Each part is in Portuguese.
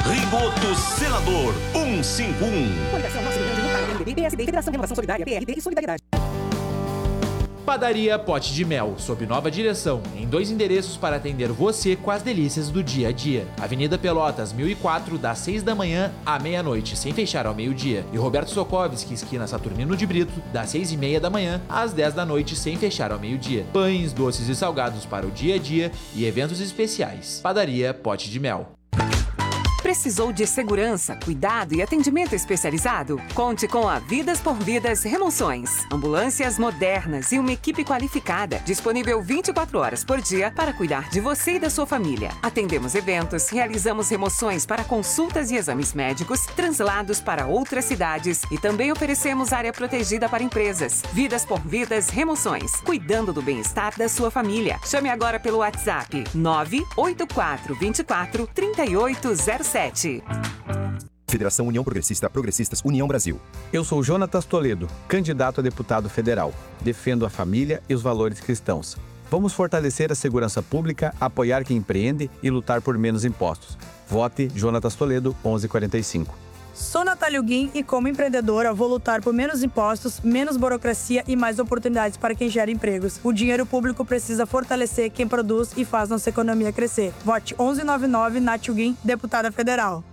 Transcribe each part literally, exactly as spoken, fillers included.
Rigoto Senador cento e cinquenta e um. Coligação Nosso Rio Grande do Sul, P M D B, P S D, Federação Renovação Solidária, P R D e Solidariedade. Padaria Pote de Mel, sob nova direção, em dois endereços para atender você com as delícias do dia a dia. Avenida Pelotas, mil e quatro, das seis da manhã à meia-noite, sem fechar ao meio-dia. E Roberto Sokovski, esquina Saturnino de Brito, das seis e meia da manhã às dez da noite, sem fechar ao meio-dia. Pães, doces e salgados para o dia a dia e eventos especiais. Padaria Pote de Mel. Precisou de segurança, cuidado e atendimento especializado? Conte com a Vidas por Vidas Remoções. Ambulâncias modernas e uma equipe qualificada, disponível vinte e quatro horas por dia para cuidar de você e da sua família. Atendemos eventos, realizamos remoções para consultas e exames médicos, translados para outras cidades e também oferecemos área protegida para empresas. Vidas por Vidas Remoções, cuidando do bem-estar da sua família. Chame agora pelo WhatsApp nove oito quatro dois quatro, três oito zero sete. Federação União Progressista Progressistas União Brasil. Eu sou Jonatas Toledo, candidato a deputado federal. Defendo a família e os valores cristãos. Vamos fortalecer a segurança pública, apoiar quem empreende e lutar por menos impostos. Vote Jonatas Toledo, onze quarenta e cinco. Sou Natália Guim e, como empreendedora, vou lutar por menos impostos, menos burocracia e mais oportunidades para quem gera empregos. O dinheiro público precisa fortalecer quem produz e faz nossa economia crescer. Vote onze noventa e nove, Natália Guim, deputada federal.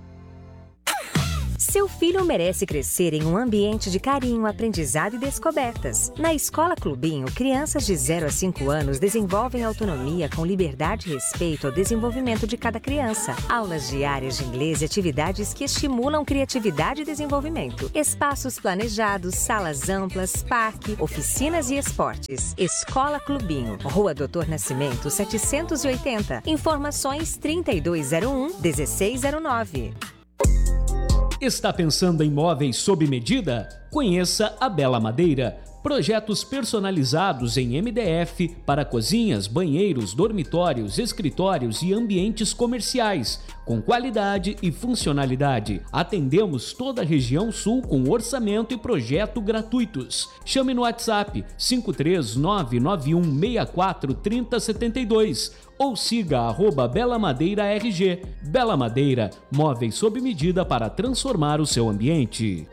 Seu filho merece crescer em um ambiente de carinho, aprendizado e descobertas. Na Escola Clubinho, crianças de zero a cinco anos desenvolvem autonomia com liberdade e respeito ao desenvolvimento de cada criança. Aulas diárias de inglês e atividades que estimulam criatividade e desenvolvimento. Espaços planejados, salas amplas, parque, oficinas e esportes. Escola Clubinho, Rua Doutor Nascimento, setecentos e oitenta. Informações trinta e dois zero um, dezesseis zero nove. Está pensando em móveis sob medida? Conheça a Bela Madeira. Projetos personalizados em M D F para cozinhas, banheiros, dormitórios, escritórios e ambientes comerciais, com qualidade e funcionalidade. Atendemos toda a região sul com orçamento e projeto gratuitos. Chame no WhatsApp cinco três nove nove um seis quatro três zero sete dois ou siga arroba Bela Madeira R G. Bela Madeira, móveis sob medida para transformar o seu ambiente.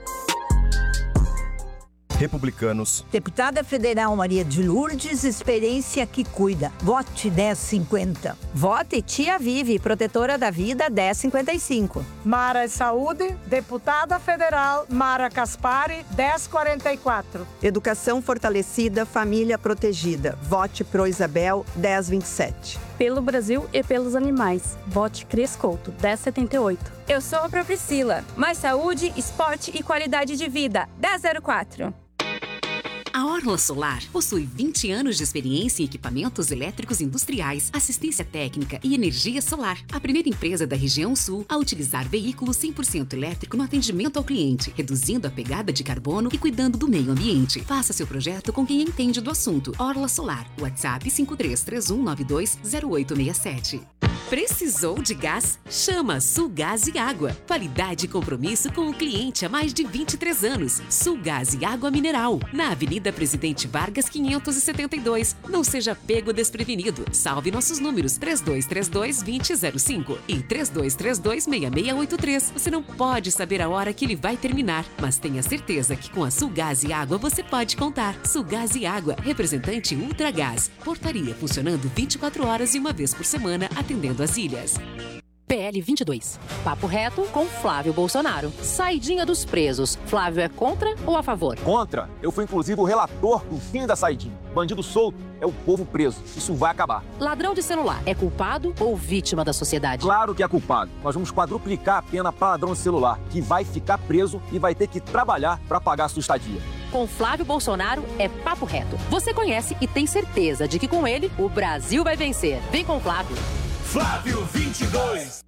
Republicanos. Deputada Federal Maria de Lourdes, experiência que cuida. Vote dez cinquenta. Vote Tia Vive, protetora da vida, dez cinquenta e cinco. Mara Saúde, deputada federal Mara Caspari, dez quarenta e quatro. Educação fortalecida, família protegida. Vote Pro Isabel, dez vinte e sete. Pelo Brasil e pelos animais. Vote Cris Couto, dez setenta e oito. Eu sou a Pro Priscila. Mais saúde, esporte e qualidade de vida, dez zero quatro. A Orla Solar possui vinte anos de experiência em equipamentos elétricos industriais, assistência técnica e energia solar. A primeira empresa da região sul a utilizar veículo cem por cento elétrico no atendimento ao cliente, reduzindo a pegada de carbono e cuidando do meio ambiente. Faça seu projeto com quem entende do assunto. Orla Solar. WhatsApp cinco três três um nove dois zero oito seis sete. Precisou de gás? Chama Sulgás e Água. Qualidade e compromisso com o cliente há mais de vinte e três anos. Sulgás e Água Mineral. Na Avenida Presidente Vargas, quinhentos e setenta e dois. Não seja pego desprevenido. Salve nossos números três dois três dois, dois zero zero cinco e três dois três dois, seis seis oito três. Você não pode saber a hora que ele vai terminar, mas tenha certeza que com a Sulgás e Água você pode contar. Sulgás e Água, representante Ultragás. Portaria funcionando vinte e quatro horas e uma vez por semana, atendendo as ilhas. P L vinte e dois. Papo reto com Flávio Bolsonaro. Saidinha dos presos. Flávio é contra ou a favor? Contra. Eu fui inclusive o relator do fim da saidinha. Bandido solto é o povo preso. Isso vai acabar. Ladrão de celular é culpado ou vítima da sociedade? Claro que é culpado. Nós vamos quadruplicar a pena para ladrão de celular, que vai ficar preso e vai ter que trabalhar para pagar a sua estadia. Com Flávio Bolsonaro é papo reto. Você conhece e tem certeza de que com ele o Brasil vai vencer. Vem com o Flávio. Flávio vinte e dois.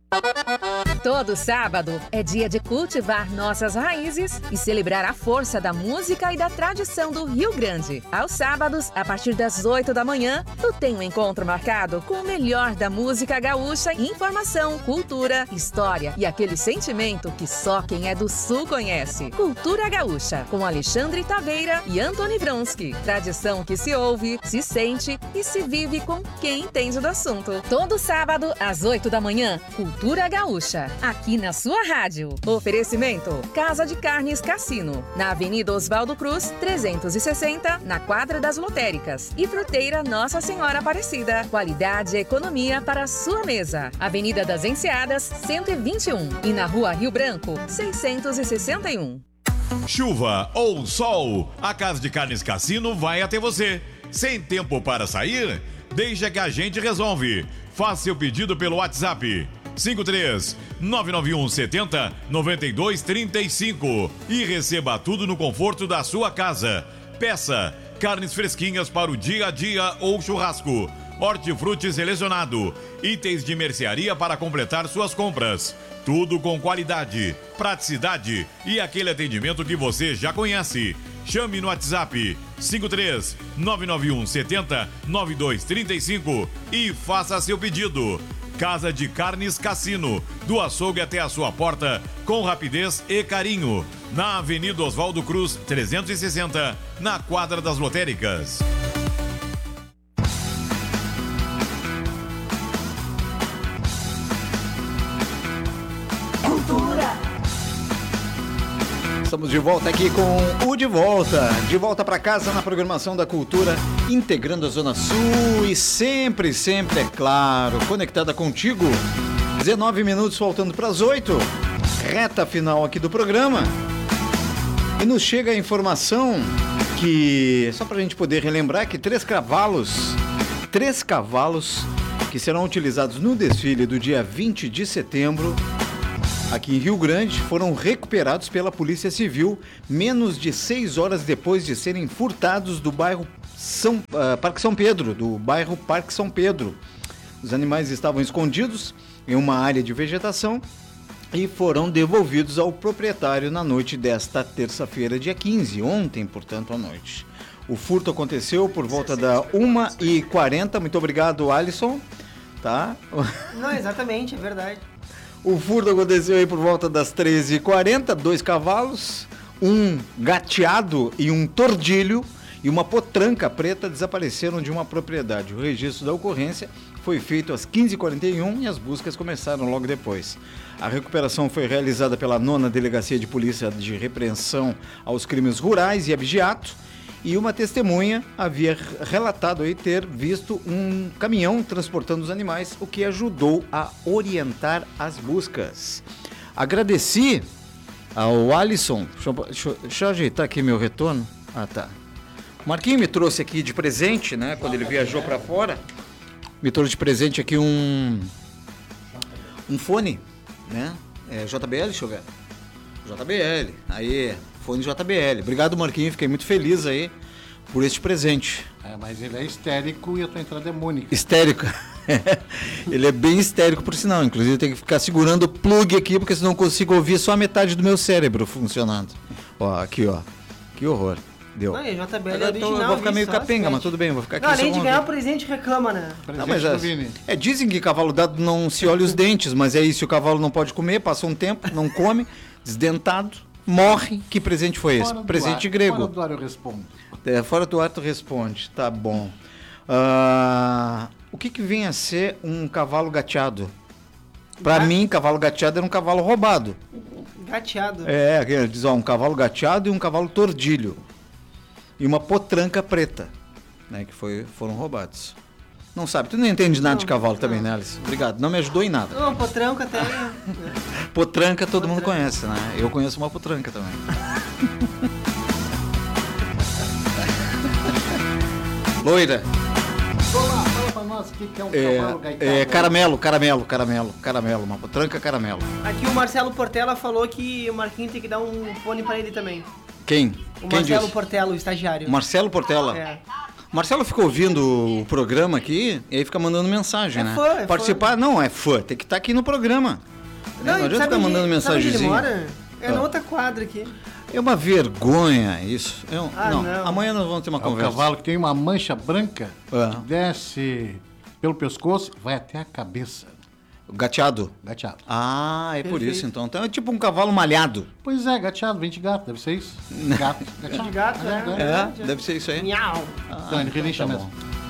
Todo sábado é dia de cultivar nossas raízes e celebrar a força da música e da tradição do Rio Grande. Aos sábados, a partir das oito da manhã, tu tem um encontro marcado com o melhor da música gaúcha, informação, cultura, história e aquele sentimento que só quem é do Sul conhece. Cultura Gaúcha, com Alexandre Taveira e Antony Vronsky. Tradição que se ouve, se sente e se vive com quem entende do assunto. Todo sábado, às oito da manhã, Cultura Gaúcha. aqui na sua rádio. Oferecimento: Casa de Carnes Cassino, na Avenida Oswaldo Cruz, trezentos e sessenta, na Quadra das Lotéricas. E Fruteira Nossa Senhora Aparecida. Qualidade e economia para a sua mesa. Avenida das Enseadas, cento e vinte e um. E na Rua Rio Branco, seiscentos e sessenta e um. Chuva ou sol, a Casa de Carnes Cassino vai até você. Sem tempo para sair? Deixa que a gente resolve. Faça seu pedido pelo WhatsApp cinco três nove nove um sete zero nove dois três cinco e receba tudo no conforto da sua casa. Peça carnes fresquinhas para o dia a dia ou churrasco, hortifruti selecionado, itens de mercearia para completar suas compras. Tudo com qualidade, praticidade e aquele atendimento que você já conhece. Chame no WhatsApp cinco três nove nove um sete zero nove dois três cinco e faça seu pedido. Casa de Carnes Cassino, do açougue até a sua porta, com rapidez e carinho. Na Avenida Oswaldo Cruz, trezentos e sessenta, na Quadra das Lotéricas. Estamos de volta aqui com o De Volta. De volta para casa na programação da Cultura, integrando a Zona Sul e sempre, sempre, é claro, conectada contigo. dezenove minutos faltando para as oito. Reta final aqui do programa. E nos chega a informação que, só para a gente poder relembrar, que três cavalos, três cavalos que serão utilizados no desfile do dia vinte de setembro, aqui em Rio Grande, foram recuperados pela Polícia Civil menos de seis horas depois de serem furtados do bairro São, uh, Parque São Pedro, do bairro Parque São Pedro. Os animais estavam escondidos em uma área de vegetação e foram devolvidos ao proprietário na noite desta terça-feira, dia quinze, ontem, portanto, à noite. O furto aconteceu por volta da uma e quarenta. Muito obrigado, Alisson. Tá? Não, exatamente, é verdade. O furto aconteceu aí por volta das treze e quarenta, dois cavalos, um gateado e um tordilho e uma potranca preta desapareceram de uma propriedade. O registro da ocorrência foi feito às quinze e quarenta e um e as buscas começaram logo depois. A recuperação foi realizada pela nona Delegacia de Polícia de Repreensão aos Crimes Rurais e Abigeato, e uma testemunha havia relatado aí ter visto um caminhão transportando os animais, o que ajudou a orientar as buscas. Agradeci ao Alisson, deixa eu, deixa eu, deixa eu ajeitar aqui meu retorno. Ah, tá. O Marquinhos me trouxe aqui de presente, né, quando ele viajou para fora, me trouxe de presente aqui um, um fone, né, é J B L, deixa eu ver, J B L, aí... Fone J B L. Obrigado, Marquinhos. Fiquei muito feliz aí por este presente. É, mas ele é histérico e a tua entrada é mônica. Histérico. Ele é bem histérico, por sinal. Inclusive, eu tenho que ficar segurando o plug aqui, porque senão eu consigo ouvir só a metade do meu cérebro funcionando. Ó, aqui, ó. Que horror. Deu. Não, e J B L eu, é tô, original, eu vou ficar meio só, capenga, sete. mas tudo bem, eu vou ficar aqui. Não, além só de um ganhar o ouvido. presente, reclama, né? Não, mas é, é, dizem que cavalo dado não se olha os dentes, mas é isso, o cavalo não pode comer, passa um tempo, não come, desdentado, morre. Que presente foi esse? Fora Presente ar, grego. Fora do ar eu respondo. É, fora do ar tu responde, tá bom. Uh, o que que vem a ser um cavalo gateado? Pra Ga- mim, cavalo gateado era um cavalo roubado. Gateado. É, ele diz, ó, um cavalo gateado e um cavalo tordilho. E uma potranca preta, né, que foi, foram roubados. Não sabe, tu não entende nada Não, de cavalo não. também, né, Alice? Obrigado, não me ajudou em nada. Não, potranca até... né? Potranca todo mundo conhece, né? Eu conheço uma potranca também. Loira. Olá, fala pra nós o que, que é um cavalo gaitado. É, é, caramelo, caramelo, caramelo, caramelo, uma potranca caramelo. Aqui o Marcelo Portela falou que o Marquinhos tem que dar um fone pra ele também. Quem? O Quem Marcelo disse? Portela, o estagiário. Marcelo Portela? É. Marcelo ficou ouvindo o programa aqui e aí fica mandando mensagem, É né? fã, é Participar, não, é fã, tem que estar aqui no programa. Não, e adianta sabe ficar onde- mandando sabe onde ele mensagenzinha. mora? É na Ah. outra quadra aqui. É uma vergonha isso. Eu- Ah, não, não. amanhã nós vamos ter uma É um conversa. cavalo que tem uma mancha branca Ah. que desce pelo pescoço, vai até a cabeça. Gateado? Gateado. Ah, é por Perfeito. isso então. Então é tipo um cavalo malhado. Pois é, gateado, vem de gato, deve ser isso. Gato, gateado. De gato, É, né? É, deve ser isso aí. Miau. Então, ele relincha tá mesmo. bom.